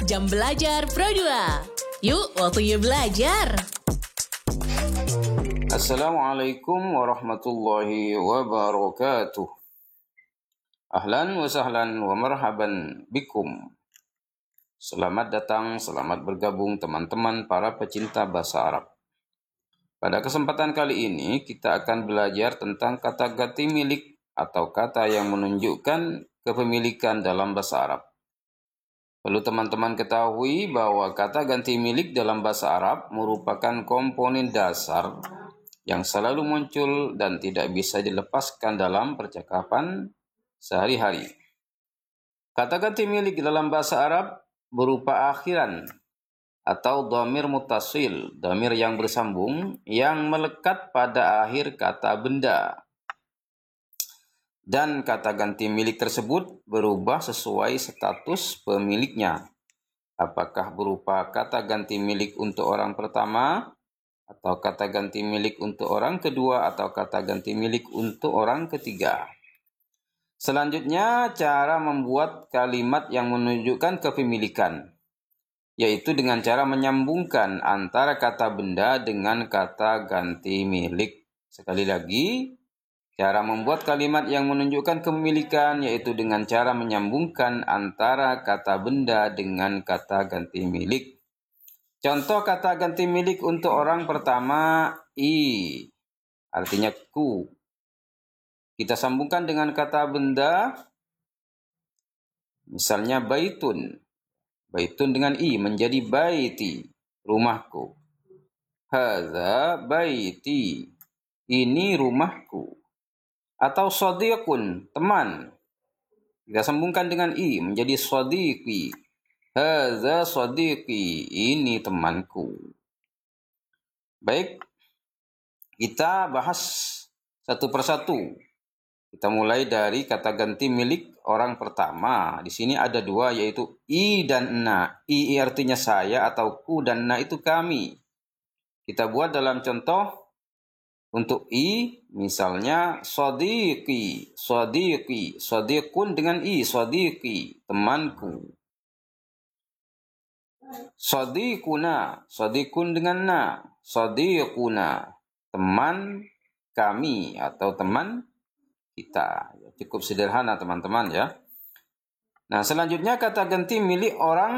Jam Belajar Pro 2. Yuk, waktunya belajar. Assalamualaikum warahmatullahi wabarakatuh. Ahlan wa sahlan wa marhaban bikum. Selamat datang, selamat bergabung teman-teman para pecinta bahasa Arab. Pada kesempatan kali ini kita akan belajar tentang kata ganti milik atau kata yang menunjukkan kepemilikan dalam bahasa Arab. Perlu teman-teman ketahui bahwa kata ganti milik dalam bahasa Arab merupakan komponen dasar yang selalu muncul dan tidak bisa dilepaskan dalam percakapan sehari-hari. Kata ganti milik dalam bahasa Arab berupa akhiran atau dhamir muttasil, dhamir yang bersambung yang melekat pada akhir kata benda. Dan kata ganti milik tersebut berubah sesuai status pemiliknya. Apakah berupa kata ganti milik untuk orang pertama, atau kata ganti milik untuk orang kedua, atau kata ganti milik untuk orang ketiga. Selanjutnya, cara membuat kalimat yang menunjukkan kepemilikan, yaitu dengan cara menyambungkan antara kata benda dengan kata ganti milik. Sekali lagi, cara membuat kalimat yang menunjukkan kepemilikan yaitu dengan cara menyambungkan antara kata benda dengan kata ganti milik. Contoh kata ganti milik untuk orang pertama, i, artinya ku. Kita sambungkan dengan kata benda, misalnya baitun. Baitun dengan i menjadi baiti, rumahku. Hadza baiti, ini rumahku. Atau shadiqun, teman. Kita sambungkan dengan i menjadi shadiqi. Hadza shadiqi, ini temanku. Baik, kita bahas satu persatu. Kita mulai dari kata ganti milik orang pertama. Di sini ada dua, yaitu i dan na. I artinya saya atau ku dan na itu kami. Kita buat dalam contoh. Untuk i, misalnya shadiqi, shadiqi, shadiqun dengan i, shadiqi, temanku. Shadiquna, shadiqun dengan na, shadiquna, teman kami atau teman kita. Cukup sederhana teman-teman ya. Nah, selanjutnya kata ganti milik orang